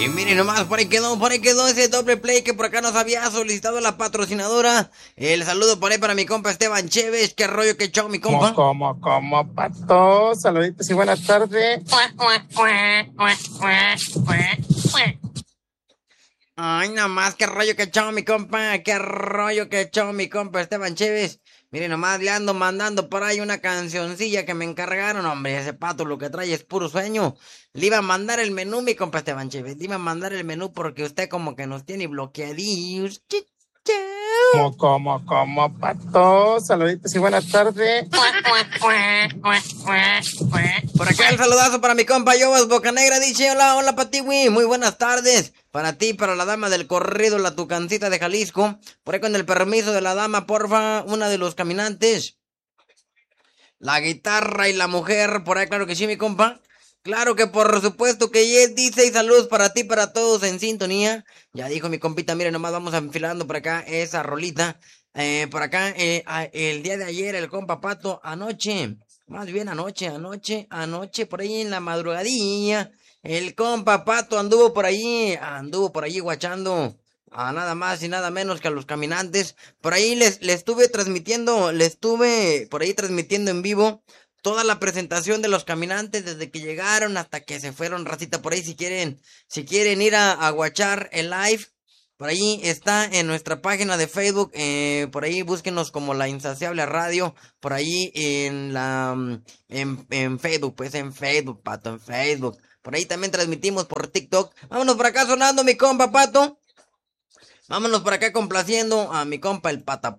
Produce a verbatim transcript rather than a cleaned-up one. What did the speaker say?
Y miren nomás, por ahí quedó, por ahí quedó ese doble play que por acá nos había solicitado la patrocinadora. El saludo por ahí para mi compa Esteban Chévez. Qué rollo, qué chao, mi compa. Como, como, como, pato. Saluditos y buenas tardes. Ay, nomás, qué rollo, qué chao, mi compa. Qué rollo, qué chao, mi compa Esteban Chévez. Miren nomás, le ando mandando por ahí una cancioncilla que me encargaron. Hombre, ese pato lo que trae es puro sueño. Le iba a mandar el menú, mi compa Esteban Chévez. Le iba a mandar el menú porque usted como que nos tiene bloqueadillos. Como, como, como, pato. Saluditos y buenas tardes. Por acá el saludazo para mi compa Yobas Bocanegra. Dice, hola, hola Patiwi. Muy buenas tardes. Para ti, para la dama del corrido, la tucancita de Jalisco. Por ahí con el permiso de la dama, porfa, una de los caminantes. La guitarra y la mujer, por ahí, claro que sí, mi compa. Claro que por supuesto que yes, dice, y saludos para ti, para todos en sintonía. Ya dijo mi compita, miren, nomás vamos enfilando por acá esa rolita. Eh, por acá, eh, a- el día de ayer, el compa Pato, anoche, más bien anoche, anoche, anoche, por ahí en la madrugadilla, el compa Pato anduvo por ahí, anduvo por ahí guachando a nada más y nada menos que a los caminantes. Por ahí les, les estuve transmitiendo, les estuve por ahí transmitiendo en vivo toda la presentación de los caminantes desde que llegaron hasta que se fueron, racita. Por ahí si quieren, si quieren ir a, a guachar el live, por ahí está en nuestra página de Facebook, eh, por ahí búsquenos como La Insaciable Radio, por ahí en la, mm, en, en Facebook, pues en Facebook, Pato, en Facebook. Por ahí también transmitimos por TikTok. Vámonos por acá sonando mi compa, Pato. Vámonos por acá complaciendo a mi compa el Pata